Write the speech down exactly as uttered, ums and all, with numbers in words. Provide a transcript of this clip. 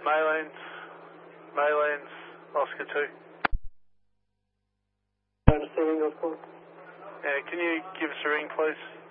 Maylands, Maylands, Oscar two. Understanding, Oscar. Yeah, can you give us a ring, please?